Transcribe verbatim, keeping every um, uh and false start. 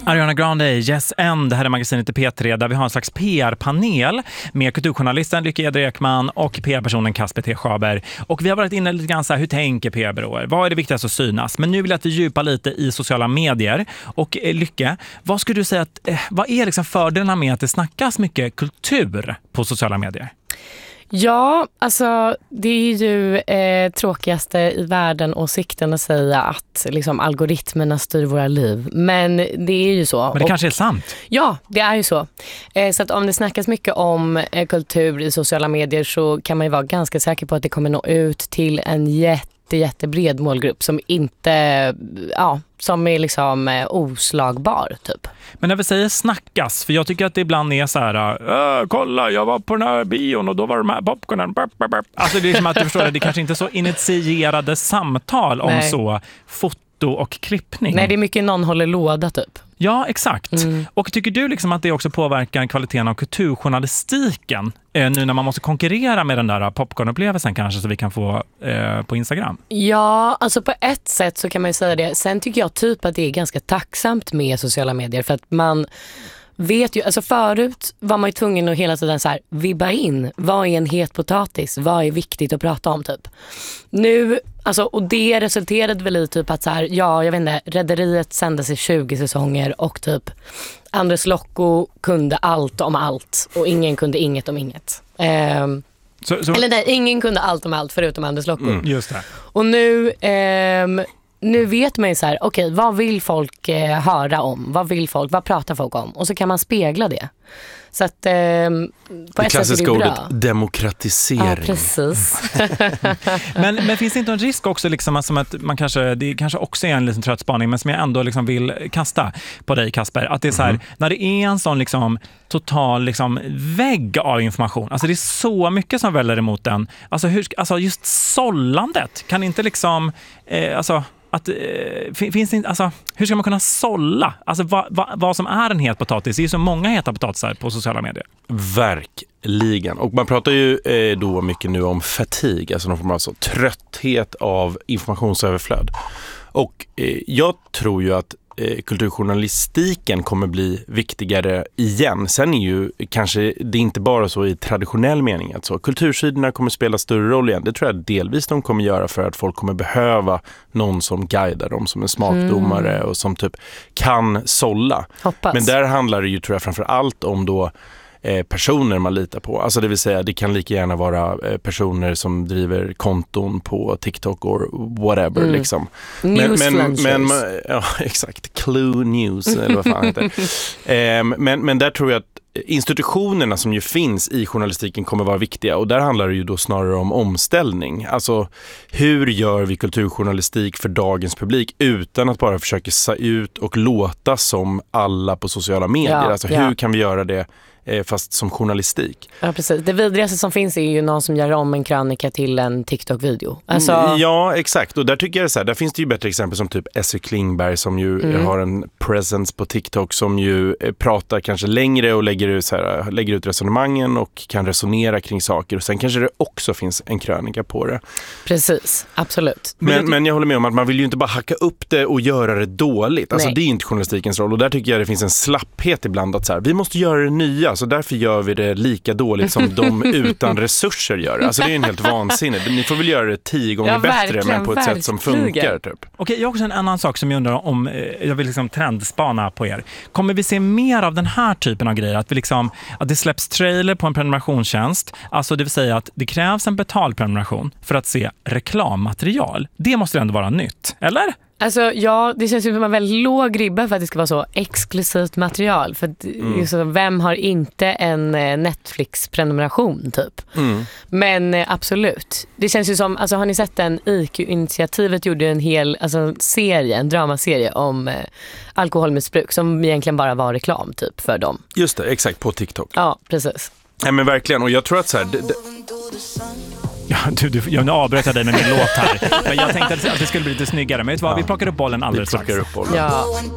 Ariana Grande, Yes and. Det här är magasinet i P tre där vi har en slags P R-panel med kulturjournalisten Lykke Edre Ekman och P R-personen Kasper T. Schaber. Och vi har varit inne lite grann så här, hur tänker P R-byråer? Vad är det viktigaste att synas? Men nu vill jag att vi djupa lite i sociala medier. Och eh, Lykke, vad skulle du säga att, eh, vad är liksom fördelarna med att det snackas mycket kultur på sociala medier? Ja, alltså det är ju eh, tråkigaste i världen åsikten att säga att liksom, algoritmerna styr våra liv. Men det är ju så. Men det och, kanske är sant. Ja, det är ju så. Eh, så att om det snackas mycket om eh, kultur i sociala medier så kan man ju vara ganska säker på att det kommer nå ut till en jätte jättebred målgrupp som inte, ja, som är liksom eh, oslagbar typ. Men när vi säger snackas, för jag tycker att det ibland är så här, kolla, jag var på den här bion och då var de här popcornen. Alltså det är som att du förstår det, det är kanske inte så initierade samtal om Nej. så foto och klippning. Nej, det är mycket någon håller låda typ. Ja, exakt. Mm. Och tycker du liksom att det också påverkar kvaliteten av kulturjournalistiken eh, nu när man måste konkurrera med den där popcornupplevelsen kanske så vi kan få eh, på Instagram? Ja, alltså på ett sätt så kan man ju säga det. Sen tycker jag typ att det är ganska tacksamt med sociala medier för att man vet ju, alltså förut var man ju tvungen att hela tiden så här vibba in, vad är en het potatis, vad är viktigt att prata om typ. Nu, alltså, och det resulterade väl i typ att så här, ja jag vet inte, Rederiet sändes i tjugo säsonger och typ Andres Lokko kunde allt om allt och ingen kunde inget om inget. Ehm, så, så... Eller nej, ingen kunde allt om allt förutom Andres Lokko. Mm, just det. Och nu... Ehm, Nu vet man ju så här, okej, okay, vad vill folk eh, höra om? Vad vill folk, vad pratar folk om? Och så kan man spegla det. Så att eh, på ett sätt är det ordet bra. Demokratisering. Ja, precis. men, men finns det inte en risk också liksom, alltså, att man kanske, det kanske också är en liten trött spaning men som jag ändå liksom vill kasta på dig Kasper, att det är så här, mm. när det är en sån liksom total liksom vägg av information, alltså det är så mycket som väller emot den, alltså, hur, alltså just sållandet kan inte liksom eh, alltså att, eh, finns det, alltså, hur ska man kunna sålla? Alltså vad, vad, vad som är en het potatis? Det är ju så många heta potatisar på sociala medier. Verkligen. Och man pratar ju eh, då mycket nu om fatigue, alltså någon form av alltså, trötthet av informationsöverflöd. Och eh, jag tror ju att eh, kulturjournalistiken kommer bli viktigare igen. Sen är ju kanske det inte bara så i traditionell mening att så kultursidorna kommer spela större roll igen. Det tror jag delvis de kommer göra för att folk kommer behöva någon som guidar dem, som en smakdomare mm. och som typ kan sålla. Hoppas. Men där handlar det ju tror jag framför allt om då eh, personer man litar på. Alltså det vill säga det kan lika gärna vara eh, personer som driver konton på TikTok or whatever mm. liksom. News men, men, men, ja, exakt. Clue News eller vad fan heter det. eh, men, men där tror jag att institutionerna som ju finns i journalistiken kommer vara viktiga och där handlar det ju då snarare om omställning. Alltså hur gör vi kulturjournalistik för dagens publik utan att bara försöka se ut och låta som alla på sociala medier. Ja, alltså ja. Hur kan vi göra det fast som journalistik? Ja, precis. Det vidrigaste som finns är ju någon som gör om en krönika till en TikTok-video. Alltså... Ja, exakt. Och där tycker jag så här, där finns det ju bättre exempel som typ Essie Klingberg som ju mm. har en presence på TikTok som ju pratar kanske längre och lägger ut, så här, lägger ut resonemangen och kan resonera kring saker. Och sen kanske det också finns en krönika på det. Precis, absolut. Men, men, men jag håller med om att man vill ju inte bara hacka upp det och göra det dåligt. Alltså Nej. Det är inte journalistikens roll. Och där tycker jag det finns en slapphet ibland att så här, vi måste göra det nya. Så därför gör vi det lika dåligt som de utan resurser gör. Alltså det är en helt vansinne. Ni får väl göra det tio gånger ja, bättre men på ett verkligen. sätt som funkar typ. Okej, jag har också en annan sak som jag undrar om, jag vill liksom trendspana på er. Kommer vi se mer av den här typen av grejer? Att, vi liksom, att det släpps trailer på en prenumerationstjänst, alltså det vill säga att det krävs en betalprenumeration för att se reklammaterial. Det måste ändå vara nytt, eller? Alltså ja, det känns ju som en väldigt låg ribba för att det ska vara så exklusivt material. För att, mm. just, vem har inte en Netflix-prenumeration typ? Mm. Men absolut. Det känns ju som, alltså har ni sett den I Q-initiativet gjorde en hel alltså, serie, en dramaserie om eh, alkoholmissbruk som egentligen bara var reklam typ för dem. Just det, exakt, på TikTok. Ja, precis. Nej men verkligen, och jag tror att så här... Det, det... Ja, du, du, jag avbröt dig med min låt här. Men jag tänkte att det skulle bli lite snyggare. Men vet du vad, vi plockar upp bollen alldeles strax. Vi plockar upp bollen. Ja.